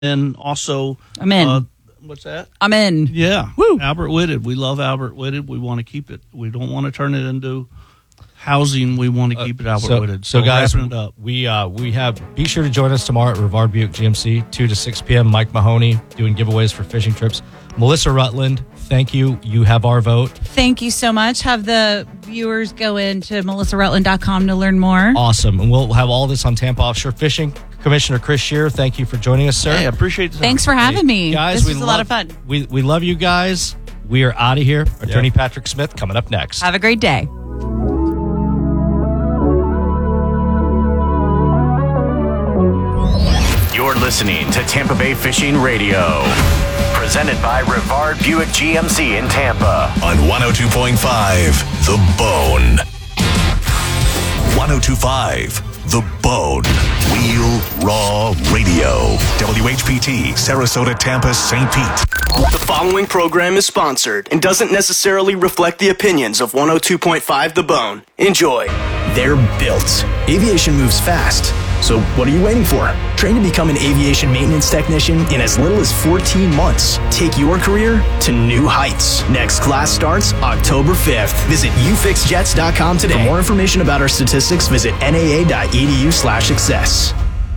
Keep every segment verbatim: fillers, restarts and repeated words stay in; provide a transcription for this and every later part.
And also, I'm in. Uh, what's that? I'm in. Yeah. Woo. Albert Whitted. We love Albert Whitted. We want to keep it. We don't want to turn it into housing. We want to keep it Albert so, Whitted. So, so guys, wrapping it up. we uh, we have. Be sure to join us tomorrow at Rivard Buick G M C, two to six p.m. Mike Mahoney doing giveaways for fishing trips. Melissa Rutland, thank you. You have our vote. Thank you so much. Have the viewers go into melissa rutland dot com to learn more. Awesome. And we'll have all this on Tampa Offshore Fishing. Commissioner Chris Shearer, thank you for joining us, sir. Hey, I appreciate the time. Thanks for having Hey, me. guys, this we was a love, lot of fun. We, we love you guys. We are out of here. Attorney yeah. Patrick Smith coming up next. Have a great day. You're listening to Tampa Bay Fishing Radio. Presented by Rivard Buick G M C in Tampa. On one oh two point five, The Bone. one oh two point five, The Bone. Wheel Raw Radio. W H P T, Sarasota, Tampa, Saint Pete. The following program is sponsored and doesn't necessarily reflect the opinions of one oh two point five The Bone. Enjoy. They're built. Aviation moves fast. So what are you waiting for? Train to become an aviation maintenance technician in as little as fourteen months. Take your career to new heights. Next class starts October fifth. Visit u fix jets dot com today. For more information about our statistics, visit n a a dot e d u slash success.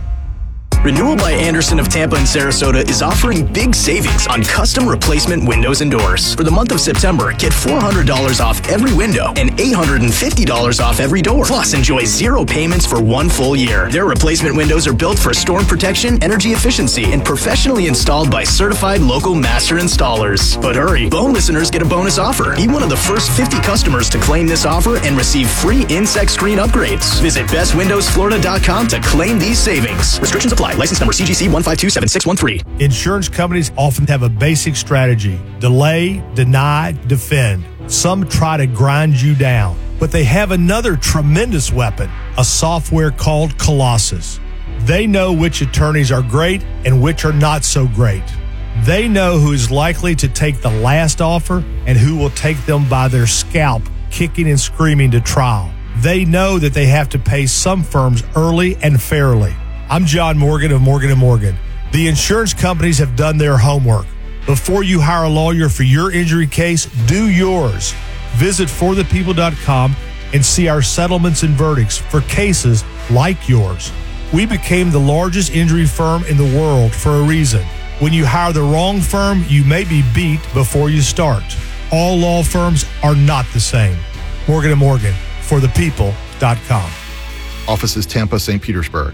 Renewal by Anderson of Tampa and Sarasota is offering big savings on custom replacement windows and doors. For the month of September, get four hundred dollars off every window and eight hundred fifty dollars off every door. Plus, enjoy zero payments for one full year. Their replacement windows are built for storm protection, energy efficiency, and professionally installed by certified local master installers. But hurry, Bone listeners get a bonus offer. Be one of the first fifty customers to claim this offer and receive free insect screen upgrades. Visit best windows florida dot com to claim these savings. Restrictions apply. License number C G C one five two seven six one three. Insurance companies often have a basic strategy: delay, deny, defend. Some try to grind you down, but they have another tremendous weapon, a software called Colossus. They know which attorneys are great and which are not so great. They know who is likely to take the last offer and who will take them by their scalp, kicking and screaming to trial. They know that they have to pay some firms early and fairly. I'm John Morgan of Morgan and Morgan. The insurance companies have done their homework. Before you hire a lawyer for your injury case, do yours. Visit for the people dot com and see our settlements and verdicts for cases like yours. We became the largest injury firm in the world for a reason. When you hire the wrong firm, you may be beat before you start. All law firms are not the same. Morgan and Morgan, for the people dot com. Offices Tampa, Saint Petersburg.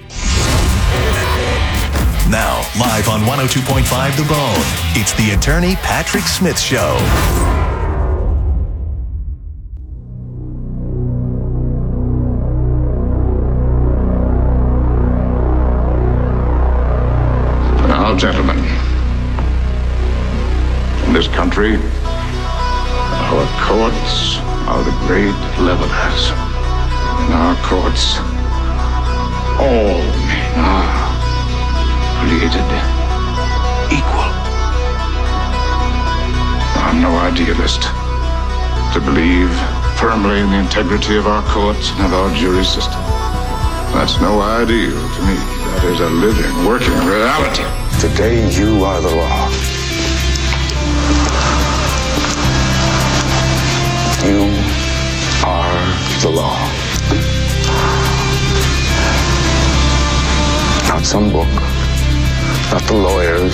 Now, live on one oh two point five The Bone, it's the Attorney Patrick Smith Show. Now, gentlemen, in this country, our courts are the great levelers. In our courts, all men are created equal. I'm no idealist. To believe firmly in the integrity of our courts and of our jury system, that's no ideal to me. That is a living, working reality. Today you are the law. You are the law. Not some book. Not the lawyers,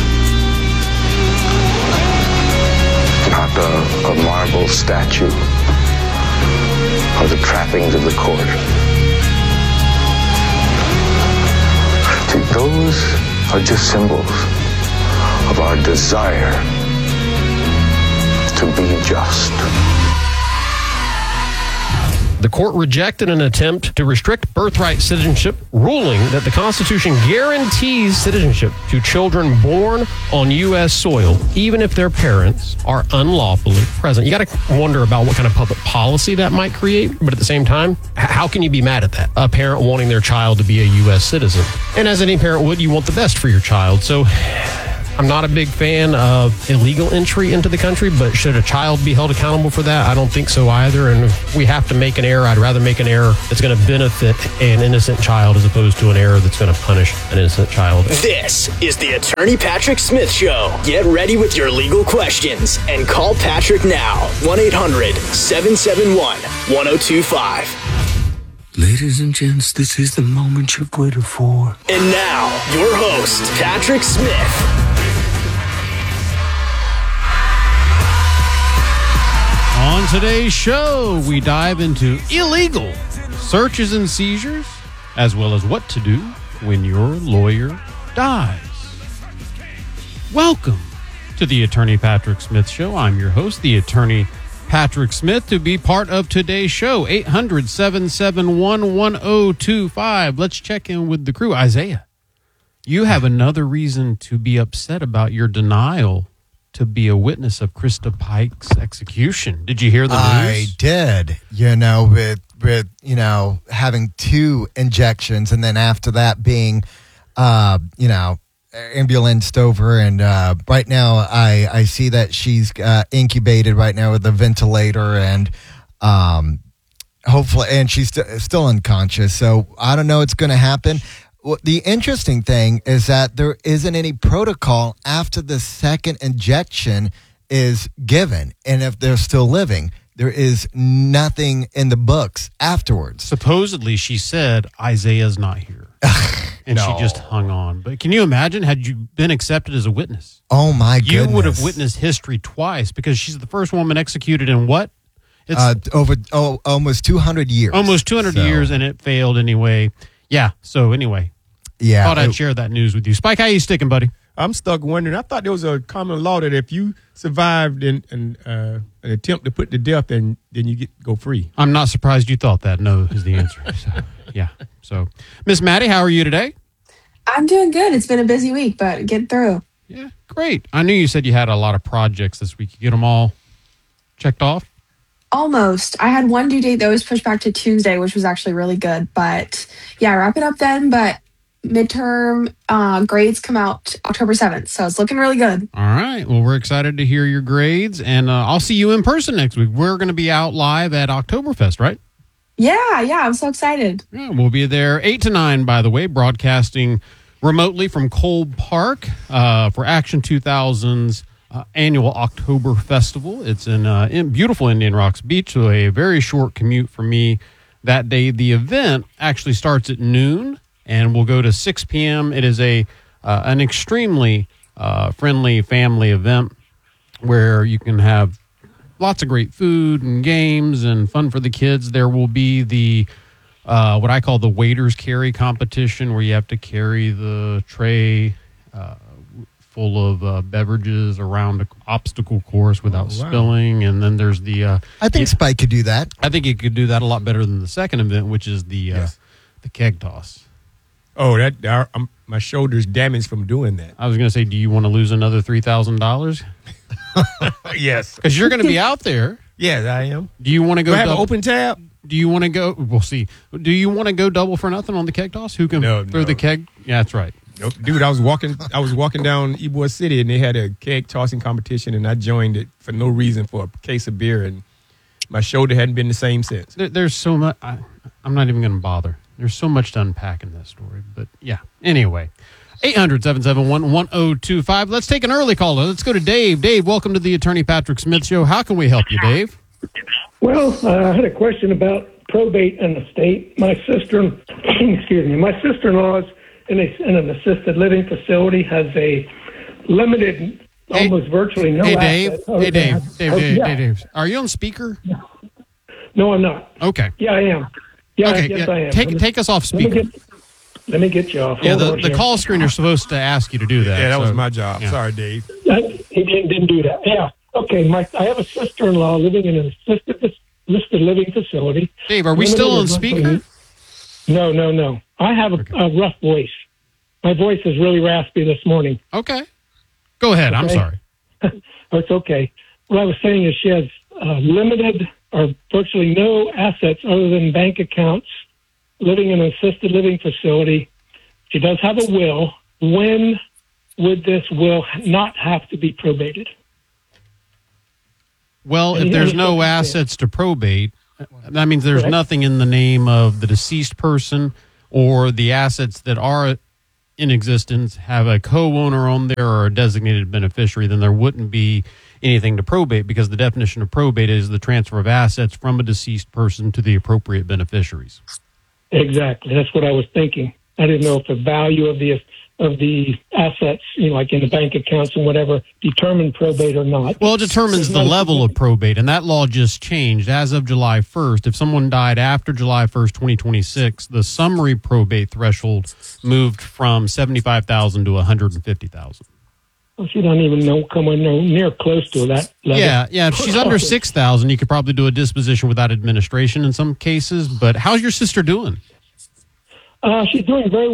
not a, a marble statue, or the trappings of the court. See, those are just symbols of our desire to be just. The court rejected an attempt to restrict birthright citizenship, ruling that the Constitution guarantees citizenship to children born on U S soil, even if their parents are unlawfully present. You got to wonder about what kind of public policy that might create, but at the same time, how can you be mad at that? A parent wanting their child to be a U S citizen. And as any parent would, you want the best for your child. So I'm not a big fan of illegal entry into the country, but should a child be held accountable for that? I don't think so either. And if we have to make an error, I'd rather make an error that's going to benefit an innocent child as opposed to an error that's going to punish an innocent child. This is the Attorney Patrick Smith Show. Get ready with your legal questions and call Patrick now. one eight hundred seven seven one one oh two five. Ladies and gents, this is the moment you've waited for. And now, your host, Patrick Smith. On today's show, we dive into illegal searches and seizures, as well as what to do when your lawyer dies. Welcome to the Attorney Patrick Smith Show. I'm your host, the Attorney Patrick Smith. To be part of today's show, eight hundred seven seven one one oh two five. Let's check in with the crew. Isaiah, you have another reason to be upset about your denial to be a witness of Krista Pike's execution. Did you hear the news? I did, you know, with, with, you know, having two injections and then after that being, uh, you know, ambulanced over. And uh, right now I, I see that she's uh, incubated right now with a ventilator and um, hopefully, and she's st- still unconscious. So I don't know what's going to happen. Well, the interesting thing is that there isn't any protocol after the second injection is given. And if they're still living, there is nothing in the books afterwards. Supposedly, she said, Isaiah's not here. And No. she just hung on. But can you imagine, had you been accepted as a witness? Oh, my goodness. You would have witnessed history twice because she's the first woman executed in what? It's Uh, over oh, almost two hundred years. almost two hundred So, years, and it failed anyway. Yeah, so anyway. Yeah. Thought I'd it- share that news with you. Spike, how you sticking, buddy? I'm stuck wondering. I thought there was a common law that if you survived in, in uh, an attempt to put to death, then then you get go free. I'm not surprised you thought that. No is the answer. So, yeah. So, Miss Maddie, how are you today? I'm doing good. It's been a busy week, but get through. Yeah, great. I knew you said you had a lot of projects this week. You get them all checked off? Almost. I had one due date that was pushed back to Tuesday, which was actually really good. But yeah, wrap it up then. But midterm uh, grades come out October seventh. So it's looking really good. All right. Well, we're excited to hear your grades, and uh, I'll see you in person next week. We're going to be out live at Oktoberfest, right? Yeah, yeah. I'm so excited. Yeah, we'll be there eight to nine, by the way, broadcasting remotely from Kolb Park uh, for Action two thousand's uh, annual October Festival. It's in, uh, in beautiful Indian Rocks Beach, so a very short commute for me that day. The event actually starts at noon and will go to six p.m. It is a uh, an extremely uh, friendly family event where you can have lots of great food and games and fun for the kids. There will be the uh, what I call the waiters carry competition, where you have to carry the tray uh, full of uh, beverages around an obstacle course without Oh, wow. spilling. And then there's the uh, I think yeah, Spike could do that. I think it could do that a lot better than the second event, which is the uh, Yes. the keg toss. Oh, that our, um, my shoulder's damaged from doing that. I was going to say, do you want to lose another three thousand dollars? Yes, Because you're going to be out there. Yes, I am. Do you want to go? Do I have an double- open tab? Do you want to go? We'll see. Do you want to go double for nothing on the keg toss? Who can No, throw no. the keg? Yeah, that's right. Nope. Dude, I was walking. I was walking down Ybor City, and they had a keg tossing competition, and I joined it for no reason, for a case of beer, and my shoulder hadn't been the same since. There, there's so much. I, I'm not even going to bother. There's so much to unpack in this story. But yeah. Anyway, eight hundred seven seven one one oh two five. Let's take an early caller. Let's go to Dave. Dave, welcome to the Attorney Patrick Smith Show. How can we help you, Dave? Well, uh, I had a question about probate and estate. My sister, excuse me, my sister-in-law's in, a, in an assisted living facility, has a limited, almost virtually no Hey, Dave. assets other Hey, Dave. than- Dave, oh, Dave, yeah. Dave, Dave. Are you on speaker? No, I'm not. Okay. Yeah, I am. Yeah, Okay, yes, yeah. I am. Take- Let me- take us off let me speaker. get- Let me get you off. Yeah, Hold the, on the here. call screener's supposed to ask you to do that. Yeah, that so- was my job. yeah. Sorry, Dave. I- He didn't, didn't do that. Yeah. Okay. My, I have a sister-in-law living in an assisted, assisted living facility. Dave, are we still on speaker? No, no, no. I have a, a rough voice. My voice is really raspy this morning. Okay. Go ahead. I'm Okay. sorry. Oh, it's okay. What I was saying is she has uh, limited or virtually no assets other than bank accounts, living in an assisted living facility. She does have a will. When would this will not have to be probated? Well, Any- if there's any no circumstance. assets to probate, that means there's Correct. nothing in the name of the deceased person, or the assets that are in existence have a co-owner on there or a designated beneficiary, then there wouldn't be anything to probate, because the definition of probate is the transfer of assets from a deceased person to the appropriate beneficiaries. Exactly. That's what I was thinking. I didn't know if the value of the of the assets, you know, like in the bank accounts and whatever, determine probate or not. Well, it determines the level of probate, and that law just changed as of July first. If someone died after July first, twenty twenty-six, the summary probate threshold moved from seventy-five thousand dollars to one hundred fifty thousand Well, she doesn't even know come in no- near close to that level. Yeah, yeah. If she's under six thousand, you could probably do a disposition without administration in some cases. But how's your sister doing? Uh, she's doing very well.